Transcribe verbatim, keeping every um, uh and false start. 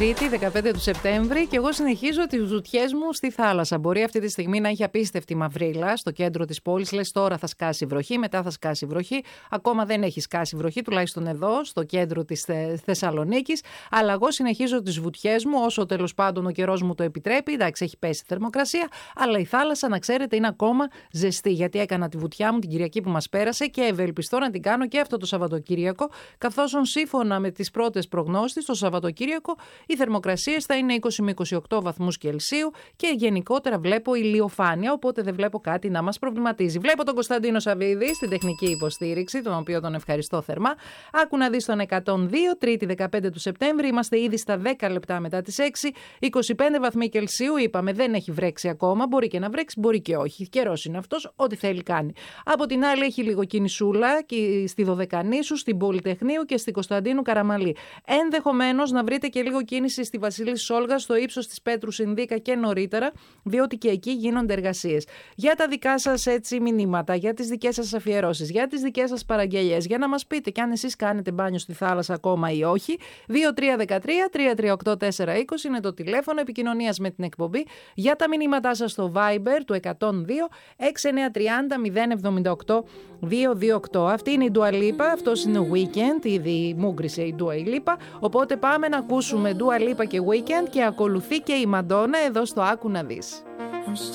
Τρίτη, δεκαπέντε του Σεπτέμβρη, και εγώ συνεχίζω τις βουτιές μου στη θάλασσα. Μπορεί αυτή τη στιγμή να έχει απίστευτη μαυρίλα στο κέντρο της πόλης. Λες τώρα θα σκάσει βροχή, μετά θα σκάσει βροχή. Ακόμα δεν έχει σκάσει βροχή, τουλάχιστον εδώ, στο κέντρο της Θεσσαλονίκης. Αλλά εγώ συνεχίζω τις βουτιές μου όσο τέλος πάντων ο καιρός μου το επιτρέπει. Εντάξει, έχει πέσει η θερμοκρασία, αλλά η θάλασσα, να ξέρετε, είναι ακόμα ζεστή. Γιατί έκανα τη βουτιά μου την Κυριακή που μας πέρασε και ευελπιστώ να την κάνω και αυτό το Σαββατοκύριακο. Καθώς σύμφωνα με τις πρώτες προγνώσεις, το Σαββατοκύριακο οι θερμοκρασίες θα είναι είκοσι με είκοσι οκτώ βαθμούς Κελσίου και γενικότερα βλέπω ηλιοφάνεια, οπότε δεν βλέπω κάτι να μας προβληματίζει. Βλέπω τον Κωνσταντίνο Σαββίδη στην τεχνική υποστήριξη, τον οποίο τον ευχαριστώ θερμά. Άκου να δεις τον εκατόν δύο, Τρίτη δεκαπέντε του Σεπτέμβρη, είμαστε ήδη στα δέκα λεπτά μετά τις έξι, είκοσι πέντε βαθμοί Κελσίου, είπαμε δεν έχει βρέξει ακόμα, μπορεί και να βρέξει, μπορεί και όχι. Καιρός είναι αυτός, ό,τι θέλει κάνει. Από την άλλη έχει λίγο κινησούλα και στη Δωδεκανήσου, στην Πολυτεχνείου και στην Κωνσταντίνου Καραμαλή. Ενδεχομένως να βρείτε και λίγο κίνηση στη Βασιλής Σόλγας, στο ύψος της Πέτρου Συνδίκα και νωρίτερα, διότι και εκεί γίνονται εργασίες. Για τα δικά σας έτσι μηνύματα, για τις δικές σας αφιερώσεις, για τις δικές σας παραγγελίες, για να μας πείτε κι αν εσείς κάνετε μπάνιο στη θάλασσα ακόμα ή όχι. δύο τρία ένα τρία, τρία τρία οκτώ τέσσερα είκοσι είναι το τηλέφωνο επικοινωνίας με την εκπομπή. Για τα μηνύματά σας στο Viber του εκατόν δύο, έξι εννιά τρία μηδέν μηδέν εβδομήντα οκτώ διακόσια είκοσι οκτώ. Αυτή είναι η Dua Lipa, αυτός είναι ο Weekend, ήδη μούγκρισε η Dua Lipa, οπότε πάμε να ακούσουμε Dua Lipa και Weekend και ακολουθεί και η Μαντόνα εδώ στο Άκου να δεις.